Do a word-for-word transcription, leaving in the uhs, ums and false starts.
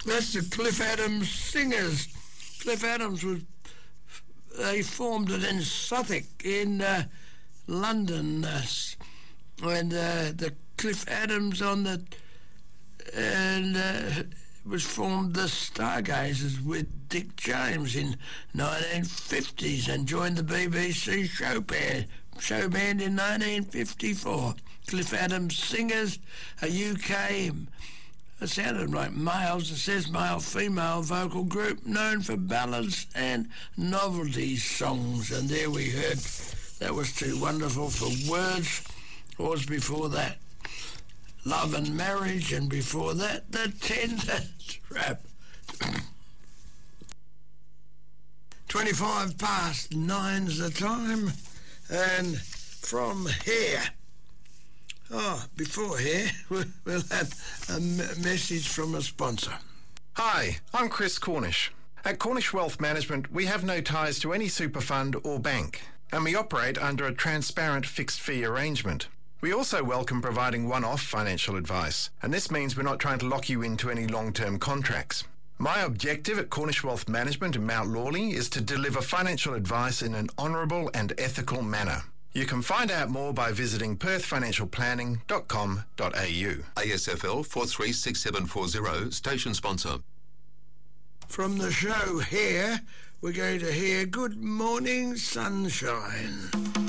That's the Cliff Adams Singers. Cliff Adams was, they formed it in Southwark in uh, London, uh, and uh, the Cliff Adams on the, and uh, was formed the Stargazers with Dick James in nineteen fifties and joined the B B C show band, show band in nineteen fifty-four. Cliff Adams Singers, a U K, it sounded like males, it says male-female vocal group known for ballads and novelty songs. And there we heard, that was Too Wonderful for Words. What was before that? Love and Marriage, and before that, The Tender Trap. twenty-five past nine's the time, and from here, oh, before here, we'll have a message from a sponsor. Hi, I'm Chris Cornish. At Cornish Wealth Management, we have no ties to any super fund or bank, and we operate under a transparent fixed fee arrangement. We also welcome providing one-off financial advice, and this means we're not trying to lock you into any long-term contracts. My objective at Cornish Wealth Management in Mount Lawley is to deliver financial advice in an honourable and ethical manner. You can find out more by visiting perth financial planning dot com dot a u. A S F L four three six seven four zero, station sponsor. From the show here, we're going to hear Good Morning Sunshine.